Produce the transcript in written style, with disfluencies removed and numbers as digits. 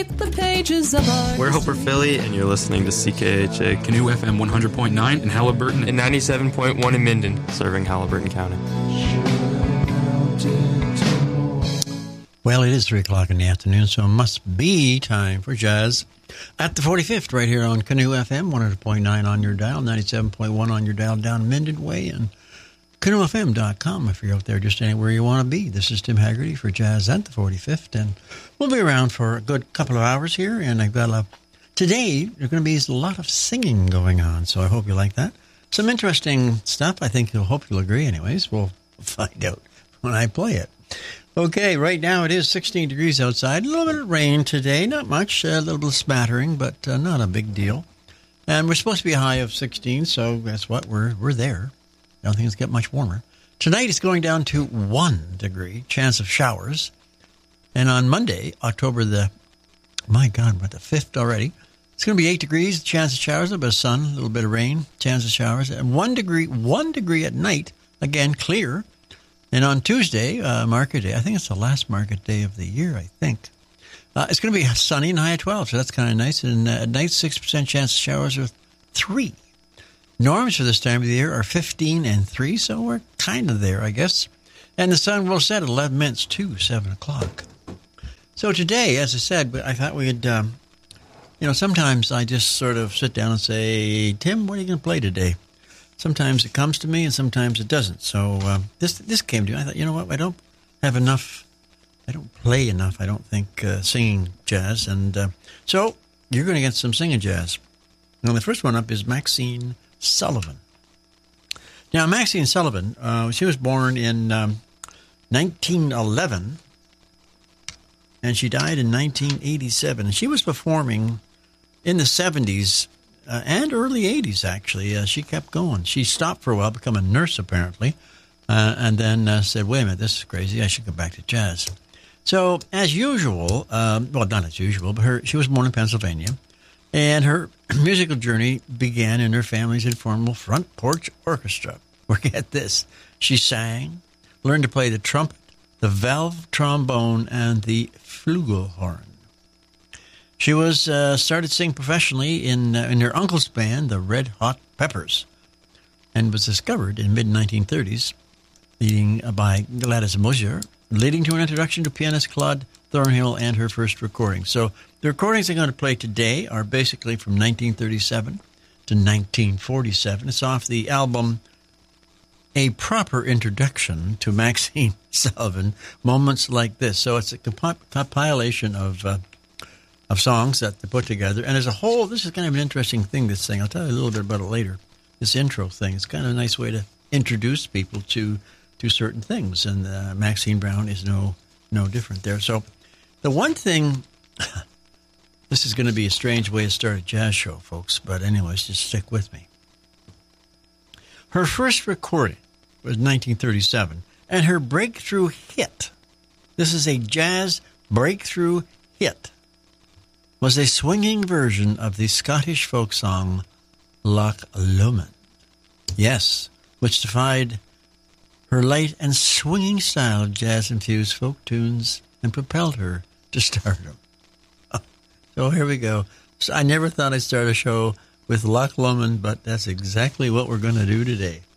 beneath the pages of our We're Hoper Philly, and you're listening to CKHA Canoe FM 100.9 in Halliburton and 97.1 in Minden, serving Halliburton County. Well, it is 3 o'clock in the afternoon, so it must be time for jazz at the 45th right here on Canoe FM, 100.9 on your dial, 97.1 on your dial down Minden Way, and canoefm.com if you're out there just anywhere you want to be. This is Tim Haggerty for Jazz at the 45th, and we'll be around for a good couple of hours here, and I've got today, there's going to be a lot of singing going on, so I hope you like that. Some interesting stuff. I think hope you'll agree anyways. We'll find out when I play it. Okay, right now it is 16 degrees outside. A little bit of rain today. Not much. A little bit of smattering, but not a big deal. And we're supposed to be a high of 16, so guess what? We're there. I don't think it's get much warmer. Tonight it's going down to 1 degree, chance of showers. And on Monday, October the 5th already, it's going to be 8 degrees, chance of showers, a little bit of sun, a little bit of rain, chance of showers. And 1 degree at night, again, clear. And on Tuesday, market day, I think it's the last market day of the year, I think. It's going to be sunny and high at 12, so that's kind of nice. And at night, 6% chance of showers with 3. Norms for this time of the year are 15 and 3, so we're kind of there, I guess. And the sun will set at 11 minutes to 7 o'clock. So today, as I said, I thought we'd, sometimes I just sort of sit down and say, Tim, what are you going to play today? Sometimes it comes to me and sometimes it doesn't. So this came to me. I thought, you know what, I don't have enough, I don't play enough, I don't think, singing jazz. And so you're going to get some singing jazz. Now, the first one up is Maxine Sullivan. Now, Maxine Sullivan, she was born in 1911, and she died in 1987. And she was performing in the 70s and early 80s, actually. She kept going. She stopped for a while, become a nurse, apparently, and then said, wait a minute, this is crazy. I should go back to jazz. So, as usual, not as usual, but she was born in Pennsylvania, and her musical journey began in her family's informal front porch orchestra. Get this. She sang, learned to play the trumpet, the valve trombone, and the flugelhorn. She was started singing professionally in her uncle's band, the Red Hot Peppers, and was discovered in mid-1930s, leading by Gladys Mosier, leading to an introduction to pianist Claude Thornhill and her first recording. So the recordings I'm going to play today are basically from 1937 to 1947. It's off the album A Proper Introduction to Maxine Sullivan, Moments Like This. So it's a compilation of songs that they put together. And as a whole, this is kind of an interesting thing, this thing. I'll tell you a little bit about it later, this intro thing. It's kind of a nice way to introduce people to certain things. And Maxine Brown is no different there. So the one thing, this is going to be a strange way to start a jazz show, folks. But anyways, just stick with me. Her first recording was 1937. And her breakthrough hit, this is a jazz breakthrough hit, was a swinging version of the Scottish folk song Loch Lomond. Yes, which defied her light and swinging style of jazz-infused folk tunes and propelled her to stardom. So here we go. So I never thought I'd start a show with Loch Lomond, but that's exactly what we're going to do today.